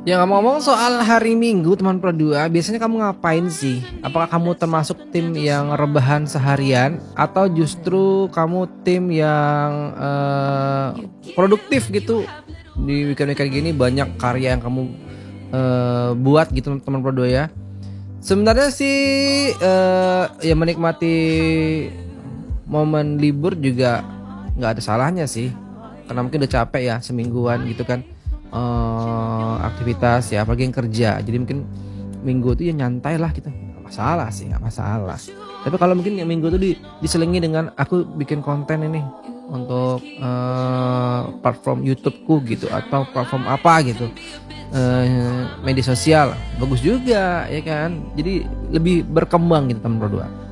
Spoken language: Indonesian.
Ya ngomong-ngomong soal hari Minggu teman Pro 2, biasanya kamu ngapain sih? Apakah kamu termasuk tim yang rebahan seharian atau justru kamu tim yang produktif gitu di weekend-weekend gini banyak karya yang kamu buat gitu teman Pro 2 ya? Sebenarnya sih ya menikmati momen libur juga nggak ada salahnya sih, karena mungkin udah capek ya semingguan gitu kan, aktivitas ya apalagi yang kerja, jadi mungkin minggu tuh ya nyantai lah gitu, nggak masalah sih, nggak masalah. Tapi kalau mungkin yang minggu tuh diselingi dengan aku bikin konten ini untuk platform YouTubeku gitu atau platform apa gitu, media sosial bagus juga ya kan, jadi lebih berkembang gitu teman berdua.